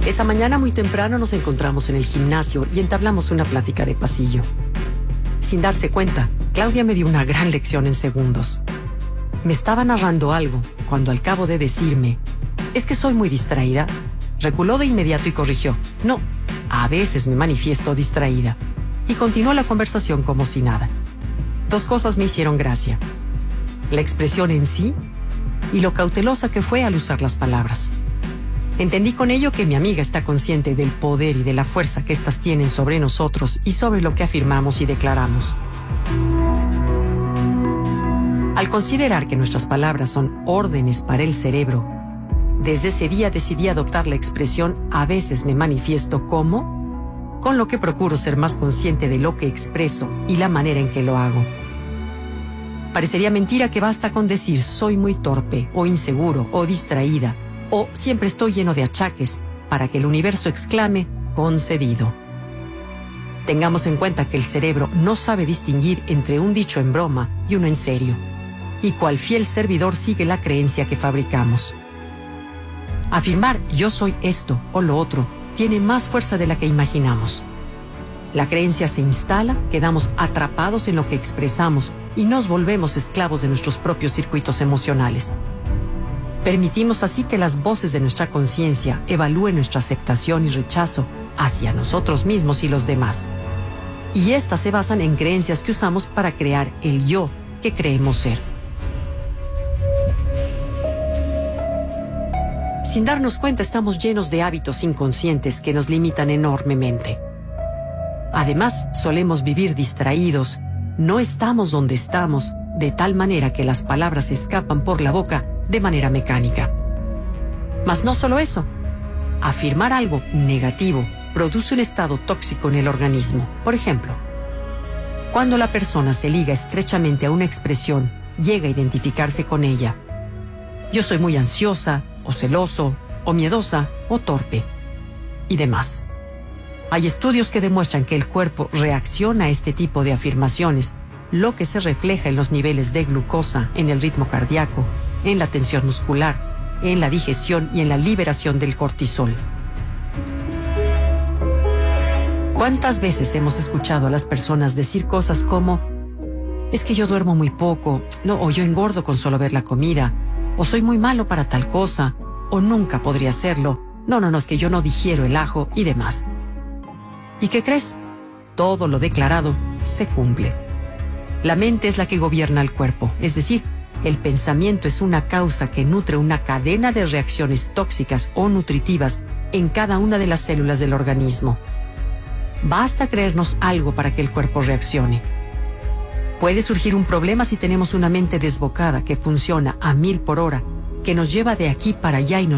Esa mañana muy temprano nos encontramos en el gimnasio y entablamos una plática de pasillo. Sin darse cuenta, Claudia me dio una gran lección en segundos. Me estaba narrando algo cuando al cabo de decirme, es que soy muy distraída, reculó de inmediato y corrigió, no, a veces me manifiesto distraída. Y continuó la conversación como si nada. Dos cosas me hicieron gracia: la expresión en sí y lo cautelosa que fue al usar las palabras. Entendí con ello que mi amiga está consciente del poder y de la fuerza que éstas tienen sobre nosotros y sobre lo que afirmamos y declaramos. Al considerar que nuestras palabras son órdenes para el cerebro, desde ese día decidí adoptar la expresión "a veces me manifiesto como", con lo que procuro ser más consciente de lo que expreso y la manera en que lo hago. Parecería mentira que basta con decir soy muy torpe o inseguro o distraída o siempre estoy lleno de achaques para que el universo exclame concedido. Tengamos en cuenta que el cerebro no sabe distinguir entre un dicho en broma y uno en serio, y cual fiel servidor sigue la creencia que fabricamos. Afirmar yo soy esto o lo otro tiene más fuerza de la que imaginamos. La creencia se instala, quedamos atrapados en lo que expresamos y nos volvemos esclavos de nuestros propios circuitos emocionales. Permitimos así que las voces de nuestra conciencia evalúen nuestra aceptación y rechazo hacia nosotros mismos y los demás. Y estas se basan en creencias que usamos para crear el yo que creemos ser. Sin darnos cuenta, estamos llenos de hábitos inconscientes que nos limitan enormemente. Además, solemos vivir distraídos, no estamos donde estamos, de tal manera que las palabras escapan por la boca de manera mecánica. Mas no solo eso. Afirmar algo negativo produce un estado tóxico en el organismo. Por ejemplo, cuando la persona se liga estrechamente a una expresión, llega a identificarse con ella. Yo soy muy ansiosa, o celoso, o miedosa, o torpe, y demás. Hay estudios que demuestran que el cuerpo reacciona a este tipo de afirmaciones, lo que se refleja en los niveles de glucosa, en el ritmo cardíaco, en la tensión muscular, en la digestión y en la liberación del cortisol. ¿Cuántas veces hemos escuchado a las personas decir cosas como es que yo duermo muy poco, no, o yo engordo con solo ver la comida, o soy muy malo para tal cosa, o nunca podría hacerlo, no, es que yo no digiero el ajo y demás? ¿Y qué crees? Todo lo declarado se cumple. La mente es la que gobierna el cuerpo, es decir, el pensamiento es una causa que nutre una cadena de reacciones tóxicas o nutritivas en cada una de las células del organismo. Basta creernos algo para que el cuerpo reaccione. Puede surgir un problema si tenemos una mente desbocada que funciona a 1000 por hora, que nos lleva de aquí para allá y nos